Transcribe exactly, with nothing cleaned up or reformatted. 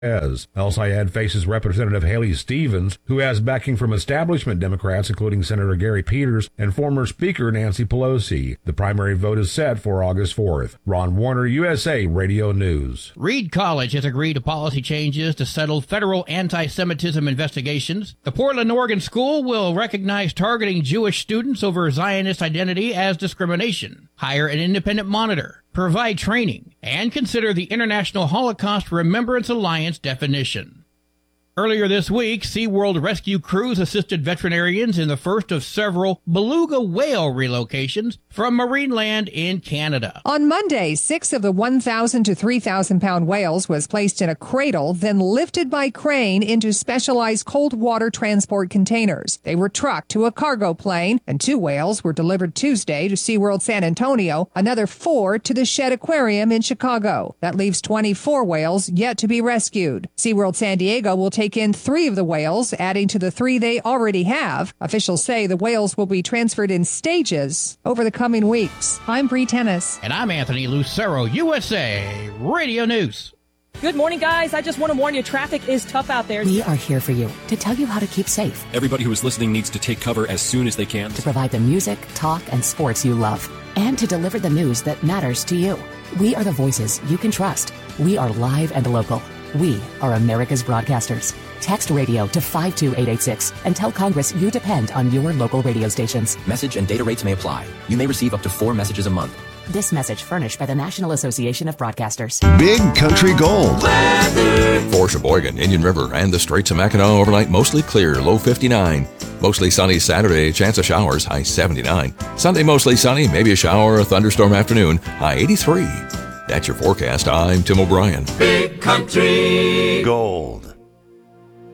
As El-Sayed faces Representative Haley Stevens, who has backing from establishment Democrats, including Senator Gary Peters and former Speaker Nancy Pelosi. The primary vote is set for August fourth. Ron Warner, U S A Radio News. Reed College has agreed to policy changes to settle federal anti-Semitism investigations. The Portland, Oregon school will recognize targeting Jewish students over Zionist identity as discrimination, hire an independent monitor, provide training, and consider the International Holocaust Remembrance Alliance definition. Earlier this week, SeaWorld rescue crews assisted veterinarians in the first of several beluga whale relocations from Marineland in Canada. On Monday, six of the one thousand to three thousand pound whales was placed in a cradle, then lifted by crane into specialized cold water transport containers. They were trucked to a cargo plane, and two whales were delivered Tuesday to SeaWorld San Antonio, another four to the Shedd Aquarium in Chicago. That leaves twenty-four whales yet to be rescued. SeaWorld San Diego will take in three of the whales, adding to the three they already have. Officials say the whales will be transferred in stages over the coming weeks. I'm Bree Tennis. And I'm Anthony Lucero, U S A Radio News. Good morning, guys. I just want to warn you, traffic is tough out there. We are here for you to tell you how to keep safe. Everybody who is listening needs to take cover as soon as they can. To provide the music, talk, and sports you love. And to deliver the news that matters to you. We are the voices you can trust. We are live and local. We are America's broadcasters. Text radio to five two eight eight six and tell Congress you depend on your local radio stations. Message and data rates may apply. You may receive up to four messages a month. This message furnished by the National Association of Broadcasters. Big Country Gold. Weather. For Sheboygan, Indian River, and the Straits of Mackinac overnight, mostly clear, low fifty-nine. Mostly sunny Saturday, chance of showers, high seventy-nine. Sunday, mostly sunny, maybe a shower or a thunderstorm afternoon, high eighty-three. That's your forecast. I'm Tim O'Brien. Big Country Gold.